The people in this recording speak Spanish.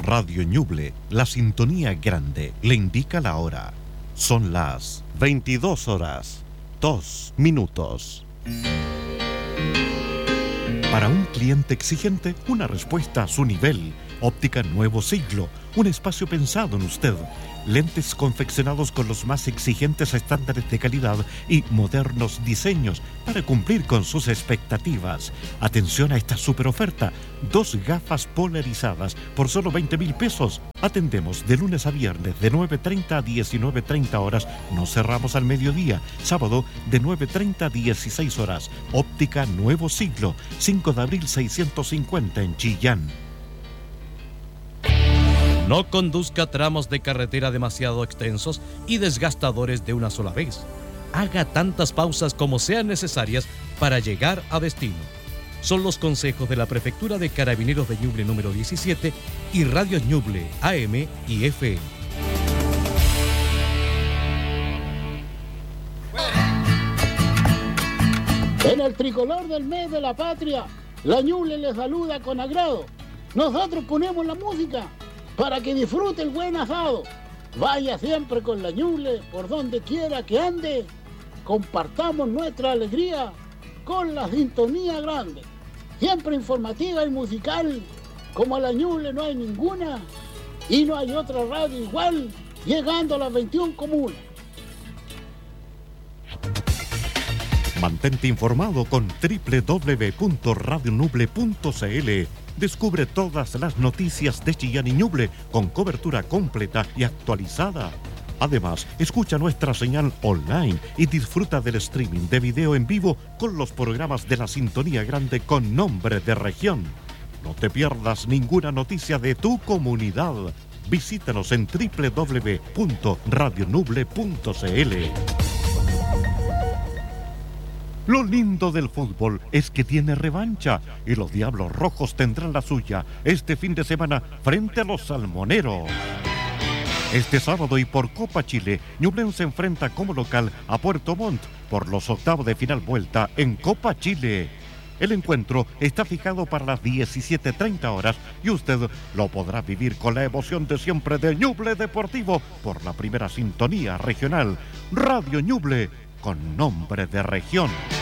Radio Ñuble, la sintonía grande, le indica la hora. Son las 22 horas, 2 minutos. Para un cliente exigente, una respuesta a su nivel. Óptica Nuevo Siglo, un espacio pensado en usted. Lentes confeccionados con los más exigentes estándares de calidad y modernos diseños para cumplir con sus expectativas. Atención a esta super oferta: 2 gafas polarizadas por solo 20.000 pesos. Atendemos de lunes a viernes de 9:30 a 19:30 horas. Nos cerramos al mediodía. Sábado de 9:30 a 16 horas. Óptica Nuevo Siglo, 5 de abril 650 en Chillán. No conduzca tramos de carretera demasiado extensos y desgastadores de una sola vez. Haga tantas pausas como sean necesarias para llegar a destino. Son los consejos de la Prefectura de Carabineros de Ñuble número 17 y Radio Ñuble AM y FM. En el tricolor del mes de la patria, la Ñuble les saluda con agrado. Nosotros ponemos la música para que disfrute el buen asado. Vaya siempre con la Ñuble por donde quiera que ande. Compartamos nuestra alegría con la sintonía grande. Siempre informativa y musical, como la Ñuble no hay ninguna y no hay otra radio igual, llegando a las 21 comunas. Mantente informado con www.radionuble.cl. Descubre todas las noticias de Chillán y Ñuble con cobertura completa y actualizada. Además, escucha nuestra señal online y disfruta del streaming de video en vivo con los programas de la sintonía grande con nombre de región. No te pierdas ninguna noticia de tu comunidad. Visítanos en www.radionuble.cl. Lo lindo del fútbol es que tiene revancha y los Diablos Rojos tendrán la suya este fin de semana frente a los Salmoneros. Este sábado y por Copa Chile, Ñublense se enfrenta como local a Puerto Montt por los octavos de final vuelta en Copa Chile. El encuentro está fijado para las 17:30 horas y usted lo podrá vivir con la emoción de siempre de Ñuble Deportivo por la primera sintonía regional, Radio Ñuble, con nombre de región.